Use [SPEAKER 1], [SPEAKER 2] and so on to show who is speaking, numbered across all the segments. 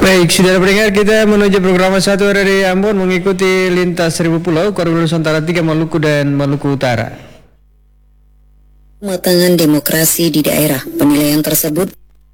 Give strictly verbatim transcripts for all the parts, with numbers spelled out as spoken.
[SPEAKER 1] Baik, saudara pendengar, kita menuju program satu dari Ambon mengikuti lintas seribu pulau, koridor Nusantara tiga, Maluku dan Maluku Utara.
[SPEAKER 2] Pematangan demokrasi di daerah. Penilaian tersebut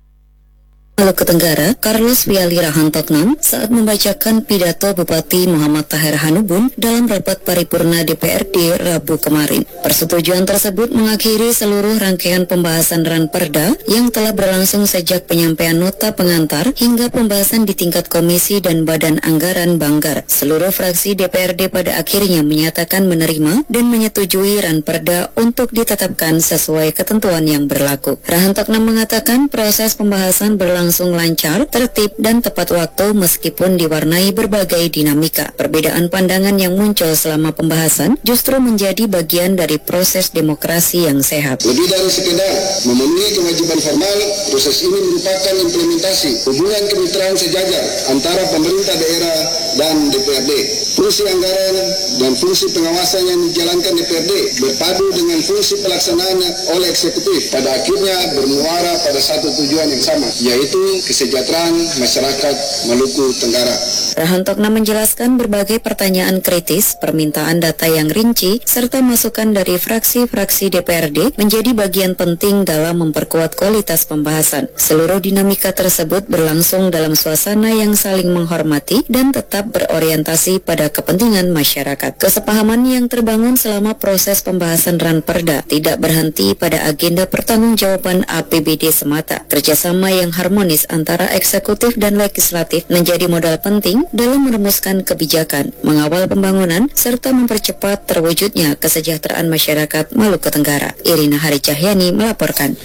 [SPEAKER 2] Maluku Tenggara, Carlos Wiali Rahantoknam saat membacakan pidato Bupati Muhammad Taher Hanubun dalam rapat paripurna D P R D Rabu kemarin. Persetujuan tersebut mengakhiri seluruh rangkaian pembahasan Ranperda yang telah berlangsung sejak penyampaian nota pengantar hingga pembahasan di tingkat komisi dan badan anggaran Banggar. Seluruh fraksi D P R D pada akhirnya menyatakan menerima dan menyetujui Ranperda untuk ditetapkan sesuai ketentuan yang berlaku. Rahantoknam mengatakan proses pembahasan berlangsung langsung lancar, tertib, dan tepat waktu meskipun diwarnai berbagai dinamika. Perbedaan pandangan yang muncul selama pembahasan justru menjadi bagian dari proses demokrasi yang sehat.
[SPEAKER 3] Lebih dari sekedar memenuhi kewajiban formal, proses ini merupakan implementasi hubungan kemitraan sejajar antara pemerintah daerah dan D P R D. Fungsi anggaran dan fungsi pengawasan yang dijalankan D P R D berpadu dengan fungsi pelaksanaan oleh eksekutif, pada akhirnya bermuara pada satu tujuan yang sama, yaitu kesejahteraan masyarakat Maluku Tenggara.
[SPEAKER 2] Rahantoknam menjelaskan berbagai pertanyaan kritis, permintaan data yang rinci, serta masukan dari fraksi-fraksi D P R D menjadi bagian penting dalam memperkuat kualitas pembahasan. Seluruh dinamika tersebut berlangsung dalam suasana yang saling menghormati dan tetap berorientasi pada kepentingan masyarakat. Kesepahaman yang terbangun selama proses pembahasan Ranperda tidak berhenti pada agenda pertanggungjawaban A P B D semata. Kerjasama yang harmonis antara eksekutif dan legislatif menjadi modal penting dalam merumuskan kebijakan, mengawal pembangunan, serta mempercepat terwujudnya kesejahteraan masyarakat Maluku Tenggara. Irina Hari Cahyani melaporkan.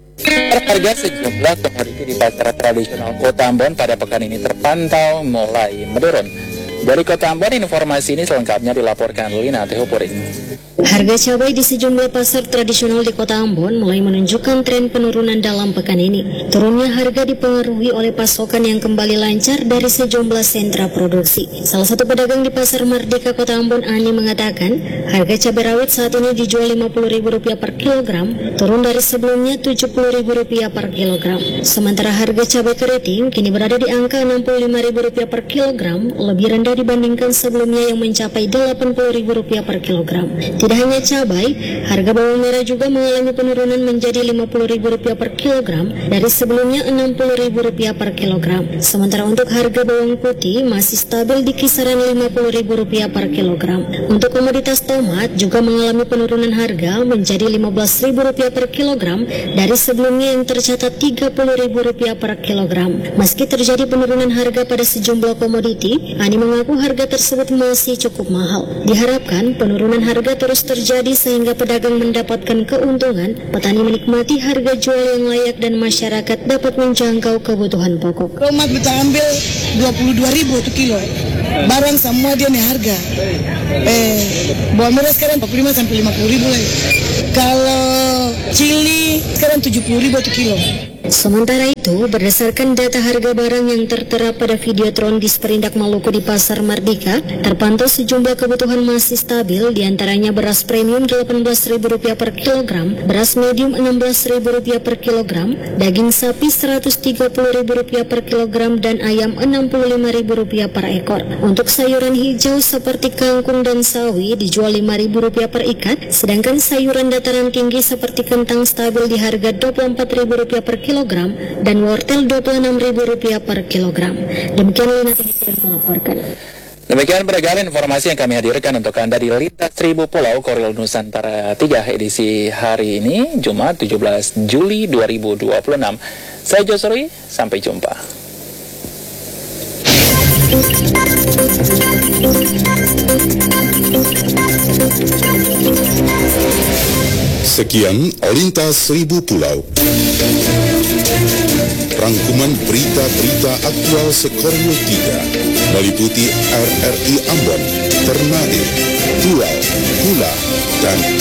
[SPEAKER 4] Harga sejumlah komoditi di pasar tradisional Kota Ambon pada pekan ini terpantau mulai menurun. Dari Kota Ambon, informasi ini selengkapnya dilaporkan Lina Tehupuring.
[SPEAKER 5] Harga cabai di sejumlah pasar tradisional di Kota Ambon mulai menunjukkan tren penurunan dalam pekan ini. Turunnya harga dipengaruhi oleh pasokan yang kembali lancar dari sejumlah sentra produksi. Salah satu pedagang di Pasar Merdeka Kota Ambon, Ani, mengatakan harga cabai rawit saat ini dijual lima puluh ribu rupiah per kilogram, turun dari sebelumnya tujuh puluh ribu rupiah per kilogram. Sementara harga cabai keriting kini berada di angka enam puluh lima ribu rupiah per kilogram, lebih rendah dibandingkan sebelumnya yang mencapai delapan puluh ribu rupiah per kilogram. Tidak hanya cabai, harga bawang merah juga mengalami penurunan menjadi lima puluh ribu rupiah per kilogram dari sebelumnya enam puluh ribu rupiah per kilogram. Sementara untuk harga bawang putih masih stabil di kisaran lima puluh ribu rupiah per kilogram. Untuk komoditas tomat juga mengalami penurunan harga menjadi lima belas ribu rupiah per kilogram dari sebelumnya yang tercatat tiga puluh ribu rupiah per kilogram. Meski terjadi penurunan harga pada sejumlah komoditi, Ani mengaku harga tersebut masih cukup mahal. Diharapkan penurunan harga terus terjadi sehingga pedagang mendapatkan keuntungan, petani menikmati harga jual yang layak dan masyarakat dapat menjangkau kebutuhan pokok.
[SPEAKER 6] Tomat kita ambil dua puluh dua ribu per kilo. Barang semua dia nih harga. Eh, bawang merah sekarang empat puluh lima sampai lima puluh ribu lagi. Kalau cili sekarang tujuh puluh ribu per kilo.
[SPEAKER 5] Sementara itu, berdasarkan data harga barang yang tertera pada Videotron di Sperindak Maluku di Pasar Merdeka, terpantau sejumlah kebutuhan masih stabil, diantaranya beras premium delapan belas ribu rupiah per kilogram, beras medium enam belas ribu rupiah per kilogram, daging sapi seratus tiga puluh ribu rupiah per kilogram, dan ayam enam puluh lima ribu rupiah per ekor. Untuk sayuran hijau seperti kangkung dan sawi dijual lima ribu rupiah per ikat, sedangkan sayuran dataran tinggi seperti kentang stabil di harga dua puluh empat ribu rupiah per kilogram dan wortel dua puluh enam ribu rupiah per kilogram. Demikian Lina yang melaporkan.
[SPEAKER 4] Demikian beragam informasi yang kami hadirkan untuk Anda di Lintas Seribu Pulau Koridor Nusantara tiga edisi hari ini, Jumat tujuh belas Juli dua ribu dua puluh enam. Saya Josri, sampai jumpa.
[SPEAKER 7] Sekian Lintas Seribu Pulau. Rangkuman berita-berita aktual Sekorio tiga meliputi R R I Ambon, Ternate, Tual, Hula, dan